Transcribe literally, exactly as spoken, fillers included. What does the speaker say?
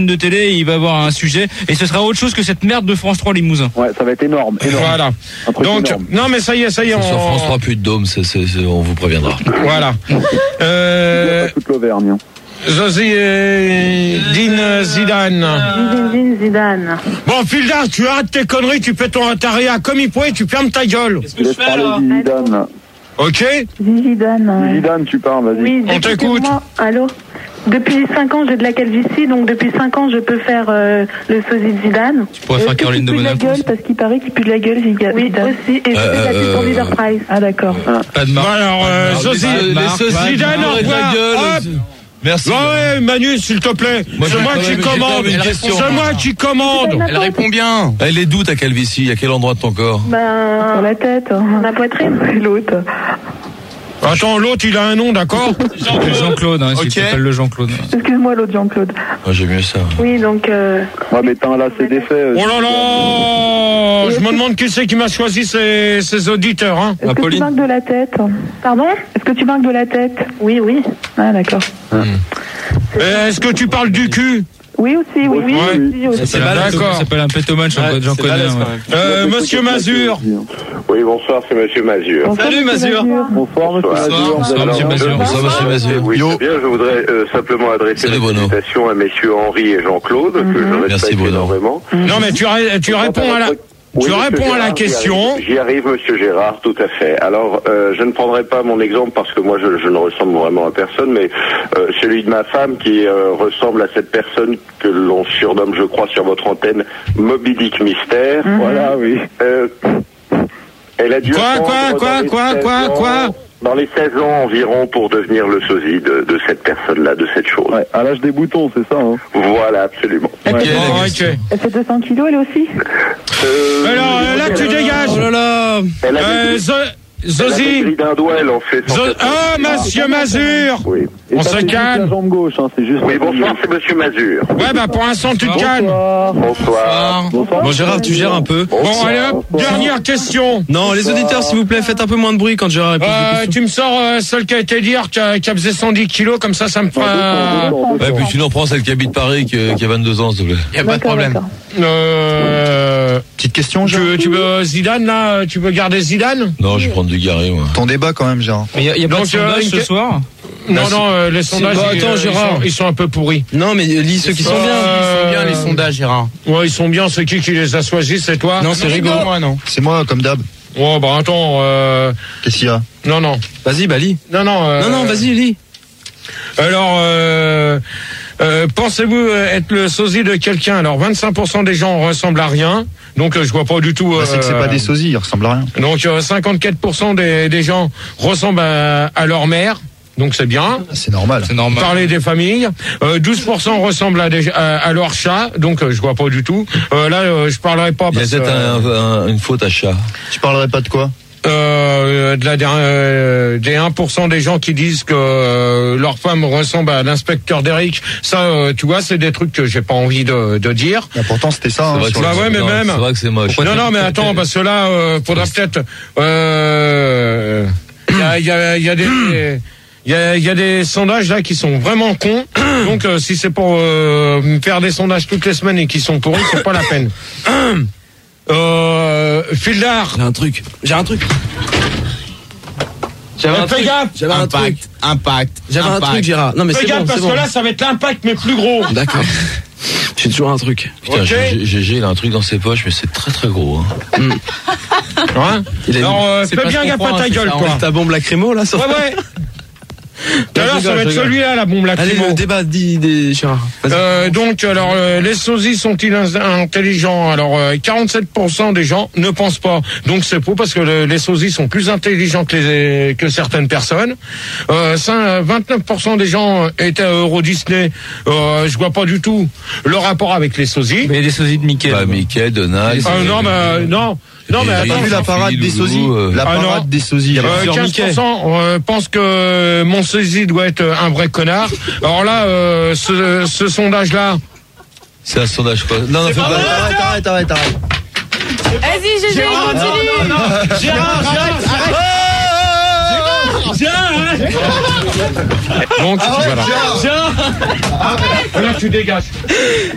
de télé, il va avoir un sujet et ce sera autre chose que cette merde de France trois Limousin. Ouais, ça va être énorme. énorme. Voilà. Donc, énorme. Non, mais ça y est, ça y est. On... Sur France trois, plus de dôme, c'est, c'est, c'est, on vous préviendra. Voilà. Euh... Toute l'Auvergne. Josie Dine Zidane. Dine Zidane. Bon, Fildar, tu arrêtes tes conneries, tu fais ton ataria comme il peut et tu fermes ta gueule. Qu'est-ce que je fais là ? Zidane. Ok. Zidane. Zidane, tu parles, vas-y. Oui, on t'écoute. Allô ? Depuis cinq ans, j'ai de la calvitie, donc depuis cinq ans, je peux faire euh, le sosie de Zidane. Tu pourrais faire Caroline de Monaco. Il pue de la gueule, parce qu'il paraît qu'il pue de la gueule, Zidane. Oui, aussi, et je fais de la pub pour Leader Price. Ah, d'accord. Ah. Pas de marque. Bon, alors, euh, Josie, Zidane, au revoir. Hop. Merci. Ouais, Manu, s'il te plaît. Moi, c'est moi qui commande. C'est moi qui commande. Elle répond bien. Elle est d'où ta calvitie? À quel endroit de ton corps? Ben, sur la tête, sur la poitrine. L'autre. Attends, l'autre, il a un nom, d'accord? Jean-Claude, hein, okay. Il s'appelle le Jean-Claude. Excuse-moi, l'autre Jean-Claude. Moi, j'ai mieux ça. Oui, donc... Euh... Ouais, mais t'as un lacet d'effet. Euh, oh là là! Je me demande qui c'est qui m'a choisi ces, ces auditeurs, hein? Est-ce que tu manques de la tête? Pardon? Est-ce que tu manques de la tête? Oui, oui. Ah, d'accord. Hum. Est-ce que tu parles du cul? Oui, aussi, oui, oui. oui. oui, aussi. Ça s'appelle un pétomane, j'en connais. Euh, Monsieur Mazur. Oui, bonsoir, c'est Monsieur Mazur. Bonsoir, Salut Mazur. Bonsoir, Monsieur Mazur. Bonsoir, Monsieur Mazur. Bonsoir, Monsieur Mazur. Oui, c'est bien, je voudrais euh, simplement adresser Salut, une Bruno. invitation à messieurs Henri et Jean-Claude, Mm-hmm. que je Merci, respecte Bruno. énormément. Non, mais tu, ré- tu réponds à la... Oui, tu monsieur réponds à la Gérard, question. J'y arrive, j'y arrive, Monsieur Gérard, tout à fait. Alors, euh, je ne prendrai pas mon exemple parce que moi, je, je ne ressemble vraiment à personne, mais euh, celui de ma femme qui euh, ressemble à cette personne que l'on surnomme, je crois, sur votre antenne, Moby Dick Mystère. Mm-hmm. Voilà, oui. Euh, elle a dû Quoi, attendre quoi, quoi, dans les quoi, seize quoi, ans- quoi Dans les seize ans environ pour devenir le sosie de, de cette personne-là, de cette chose. Ouais, à l'âge des boutons, c'est ça, hein. Voilà, absolument. Ok, Ouais. bon, ok. Elle fait deux cents kilos, elle aussi? Euh, Alors, euh, là, tu dégages. Oh là là. Elle a Euh, des Zo- elle a Zosie. des grilles d'un doigt, elle en fait cent Zo- quatre-vingts. Ah, Monsieur Mazur. Oui. Et On ça, se c'est juste calme. la jambe gauche, hein, c'est juste. Oui, la jambe bonsoir, gauche. c'est Monsieur Mazur. Ouais, bah, pour l'instant, tu te calmes. Bonsoir. Bonsoir. Bonsoir. Bon Gérard, tu gères un peu. Bon, allez hop, dernière question. Non, les auditeurs, s'il vous plaît, faites un peu moins de bruit quand Gérard répond. Euh, tu me sors euh, celle qui a été dire, qui a, qui a pesé cent dix kilos, comme ça, ça me fera... Ouais, puis tu nous reprends celle qui habite Paris, qui, qui a vingt-deux ans, s'il te plaît. Y a pas de problème. Euh... Petite question, Tu Gérard. veux, tu veux Zidane, là? Tu veux garder Zidane? Non, je vais prendre du Garé, moi. Ton débat quand même, Gérard. Mais y a, y a pas Donc, de sondage euh, ce une- soir? Non, non, euh, les sondages, Bah, ils, attends, euh, ils Gérard. sont, ils sont un peu pourris. Non, mais lis ceux qui sont bien. Euh, Ils sont bien les sondages, Gérard. Ouais, ils sont bien, c'est qui qui les a choisis, c'est toi? Non, c'est rigolo. Moi, non. C'est moi, comme d'hab. Oh, bah, attends, euh... Qu'est-ce qu'il y a? Non, non. Vas-y, bah lis. Non, non, euh... Non, non, vas-y, lis. Alors, euh, euh, pensez-vous être le sosie de quelqu'un? Alors, vingt-cinq pour cent des gens ressemblent à rien. Donc, euh, je vois pas du tout... Bah, c'est que c'est euh, pas des sosies, ils ressemblent à rien. Donc, euh, cinquante-quatre pour cent des, des gens ressemblent à, à leur mère. Donc, c'est bien. C'est normal. C'est normal. Parler des familles. Euh, douze pour cent ressemblent à, des, à, à leur chat. Donc, euh, je vois pas du tout. Euh, là, euh, je parlerai pas Il y a parce que... peut-être un, un, une faute à chat. Tu parlerais pas de quoi? Euh, de la, euh, des un pour cent des gens qui disent que euh, leur femme ressemble à l'inspecteur d'Eric, ça, euh, tu vois, c'est des trucs que j'ai pas envie de, de dire. Bah, pourtant, c'était ça. Hein, vrai que sur Bah le- ouais, mais non, même. C'est vrai que c'est moche. Non, non, mais attends, parce que là, euh, faudra peut-être. Euh, Il y a, il y a, il y a des. Il y a, il y a des sondages là qui sont vraiment cons. Donc, euh, si c'est pour euh, faire des sondages toutes les semaines et qui sont pourris, c'est pas la peine. Euh, Fildar. J'ai un truc. J'ai un truc. J'avais un Fais truc. gaffe. J'avais un truc. Impact. J'avais un truc, Gérard. Non, mais Fais c'est gaffe bon, parce c'est que bon. là, ça va être l'impact, mais plus gros. D'accord. J'ai toujours un truc. Putain, Ok. G- Gégé, il a un truc dans ses poches, mais c'est très très gros. Hein. Hein Il a dit- Alors, euh, c'est fais pas bien ce qu'on gaffe à croit, ta hein, gueule, c'est ça, toi. Ta bombe lacrymo, là, ça Ouais, ouais. Tout à l'heure, je ça va rigole, être je rigole. celui-là, la bombe Allez, lacrymo. le débat, dis des Gérard. Vas-y. Euh, donc, alors, euh, les sosies sont-ils in- intelligents? Alors, euh, quarante-sept pour cent des gens ne pensent pas. Donc, c'est faux parce que le- les sosies sont plus intelligents que, les, que certaines personnes. Euh, ça, vingt-neuf pour cent des gens étaient à Euro Disney. Euh, je vois pas du tout le rapport avec les sosies. Mais il y a des sosies de Mickey. Bah, là-bas. Mickey, Donald. Euh, non, bah, non. Non, mais Et- T'as attends. vu la parade des Loulou, sosies? euh, La Ah, non. parade des sosies. Euh, plusieurs quinze pour cent euh, pensent que mon sosie doit être un vrai connard. Alors là, euh, ce, ce sondage-là, C'est un sondage quoi? Non, non, fais pas. Arrête, arrête, arrête, arrête. Vas-y, Gégé, continue. Gérard, arrête, arrête. Gérard, Gérard. Donc, voilà. Là, tu dégages.